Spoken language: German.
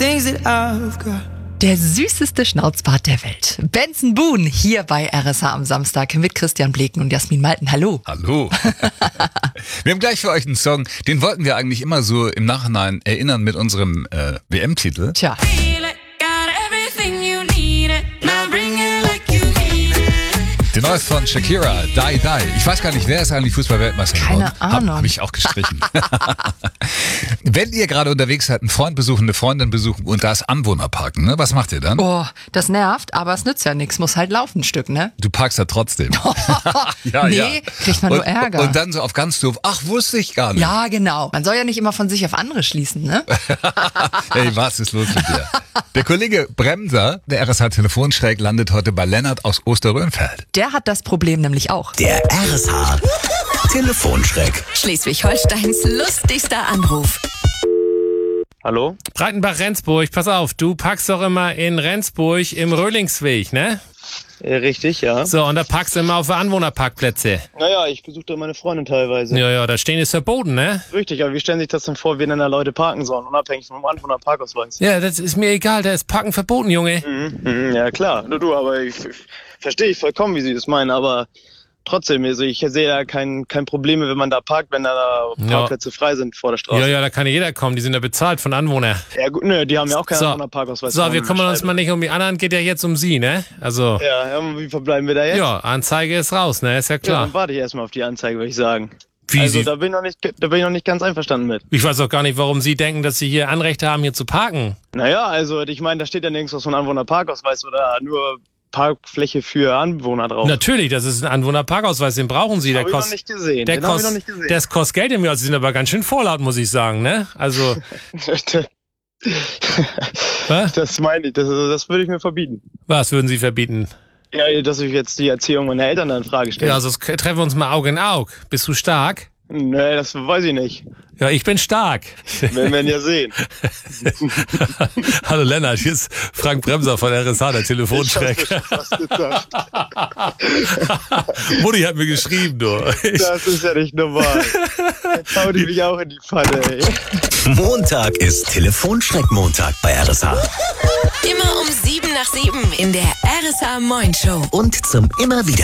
things that I've got. Der süßeste Schnauzbart der Welt. Benson Boone hier bei RSH am Samstag mit Christian Bleken und Jasmin Malten. Hallo. Hallo. Wir haben gleich für euch einen Song, den wollten wir eigentlich immer so im Nachhinein erinnern mit unserem WM-Titel. Tja. Den neues von Shakira, Die Die. Ich weiß gar nicht, wer ist eigentlich Fußball-Weltmeister geworden? Keine Ahnung. Hab ich auch gestrichen. Wenn ihr gerade unterwegs seid, einen Freund besuchen, eine Freundin besuchen und da ist Anwohnerparken, ne? Was macht ihr dann? Oh, das nervt, aber es nützt ja nichts. Muss halt laufen ein Stück, ne? Du parkst da trotzdem. Nee, kriegt man nur Ärger. Und dann so auf ganz doof, ach, wusste ich gar nicht. Ja, genau. Man soll ja nicht immer von sich auf andere schließen, ne? Hey, was ist los mit dir? Der Kollege Bremser, der RSH-Telefonschräg, landet heute bei Lennart aus Osterrönfeld. Der hat das Problem nämlich auch. Der RSH Telefonschreck. Schleswig-Holsteins lustigster Anruf. Hallo? Breitenbach-Rendsburg, pass auf, du parkst doch immer in Rendsburg im Röhlingsweg, ne? Richtig, ja. So, und da parkst du immer auf Anwohnerparkplätze. Naja, ich besuche da meine Freundin teilweise. Ja, da stehen ist verboten, ne? Richtig, aber wie stellen sich das denn vor, wie denn da Leute parken sollen, unabhängig vom Anwohnerparkausweis? Ja, das ist mir egal, da ist Parken verboten, Junge. Ja, klar. Du, aber ich verstehe ich vollkommen, wie Sie das meinen, aber trotzdem, also ich sehe da kein Problem, wenn man da parkt, wenn da Parkplätze frei sind vor der Straße. Ja, da kann ja jeder kommen, die sind ja bezahlt von Anwohnern. Ja gut, nö, die haben ja auch keinen Anwohnerparkausweis. So, wir kümmern uns mal nicht um die anderen, geht ja jetzt um Sie, ne? Also. Ja, wie verbleiben wir da jetzt? Ja, Anzeige ist raus, ne? Ist ja Ja, klar. dann warte ich erstmal auf die Anzeige, würde ich sagen. Wie also Sie? da bin ich noch nicht ganz einverstanden mit. Ich weiß auch gar nicht, warum Sie denken, dass Sie hier Anrechte haben, hier zu parken. Naja, also ich meine, da steht ja nirgends was von Anwohnerparkausweis oder nur Parkfläche für Anwohner drauf. Natürlich, das ist ein Anwohnerparkausweis, den brauchen Sie. Den habe ich noch nicht gesehen. Das kostet Geld im Jahr. Sie sind aber ganz schön vorlaut, muss ich sagen, ne? Also. Was? Das meine ich, das würde ich mir verbieten. Was würden Sie verbieten? Ja, dass ich jetzt die Erziehung meiner Eltern da in Frage stelle. Ja, also treffen wir uns mal Auge in Auge. Bist du stark? Nee, das weiß ich nicht. Ja, ich bin stark. Werden wir ja sehen. Hallo Lennart, hier ist Frank Bremser von RSH, der Telefonschreck. Mutti hat mir geschrieben, du. Das ist ja nicht normal. Jetzt hau die mich auch in die Pfanne, ey. Montag ist Telefonschreck-Montag bei RSH. Immer um 7 nach 7 in der RSH Moin Show. Und zum immer wieder